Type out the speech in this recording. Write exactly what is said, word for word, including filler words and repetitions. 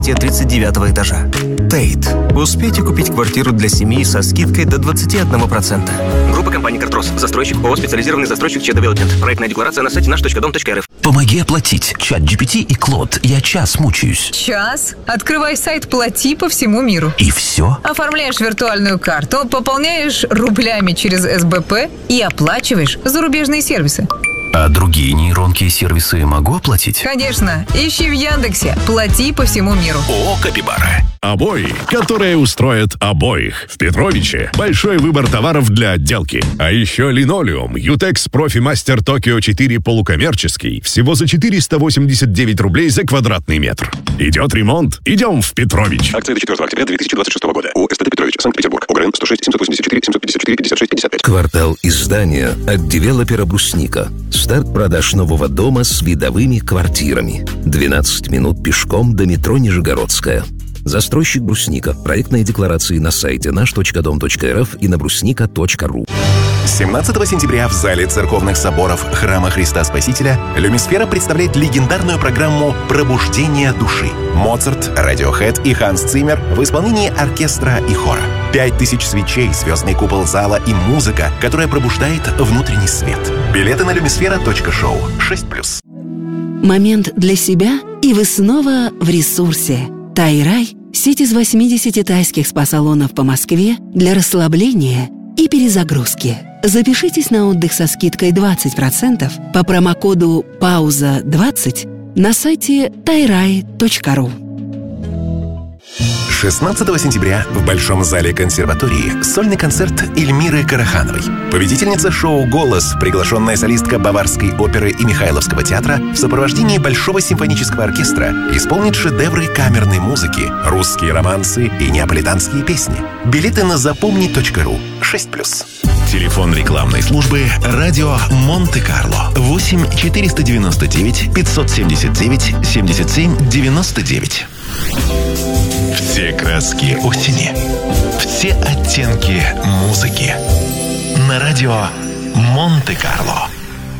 тридцать девятого этажа. Тейт. Успейте купить квартиру для семьи со скидкой до двадцать один процент. Группа компаний «Картрос». Застройщик ООО «Специализированный застройщик Че Девелопмент». Проектная декларация на сайте наш точка дом точка эр эф. Помоги оплатить. Чат джи пи ти и Клод. Я час мучаюсь. Час? Открывай сайт «Плати» по всему миру. И все? Оформляешь виртуальную карту, пополняешь рублями через эс бэ пэ и оплачиваешь зарубежные сервисы. А другие нейронки и сервисы могу оплатить? Конечно. Ищи в Яндексе «Плати по всему миру». О, Капибара. Обои, которые устроят обоих. В Петровиче большой выбор товаров для отделки. А еще линолеум Ютекс Профи Мастер Токио четыре полукоммерческий. Всего за четыреста восемьдесят девять рублей за квадратный метр. Идет ремонт? Идем в Петрович. Акция до четвёртого октября две тысячи двадцать шестого года. ООО «СТТ Петрович», Санкт-Петербург. ОГРН сто шесть семьсот восемьдесят четыре семьсот пятьдесят четыре пятьдесят шесть пятьдесят пять. Квартал издания от девелопера «Брусника». Старт продаж нового дома с видовыми квартирами. двенадцать минут пешком до метро Нижегородская. Застройщик «Брусника». Проектные декларации на сайте наш точка дом точка эр эф и на брусника точка ру. семнадцатого сентября в зале церковных соборов Храма Христа Спасителя Люмисфера представляет легендарную программу «Пробуждение души». Моцарт, Радиохэд и Ханс Циммер в исполнении оркестра и хора. Пять тысяч свечей, звездный купол зала и музыка, которая пробуждает внутренний свет. Билеты на люмисфера точка шоу. шесть плюс. Момент для себя, и вы снова в ресурсе. Тай-рай – сеть из восьмидесяти тайских спа-салонов по Москве для расслабления и перезагрузки. Запишитесь на отдых со скидкой двадцать процентов по промокоду пауза двадцать на сайте тай рай точка ру. шестнадцатого сентября в Большом зале консерватории сольный концерт Эльмиры Карахановой. Победительница шоу «Голос», приглашенная солистка Баварской оперы и Михайловского театра в сопровождении Большого симфонического оркестра исполнит шедевры камерной музыки, русские романсы и неаполитанские песни. Билеты на запомни точка ру. шесть плюс. Телефон рекламной службы «Радио Монте-Карло» восемь четыреста девяносто девять пятьсот семьдесят девять семьдесят семь девяносто девять. Все краски осени, все оттенки музыки. На радио Монте-Карло.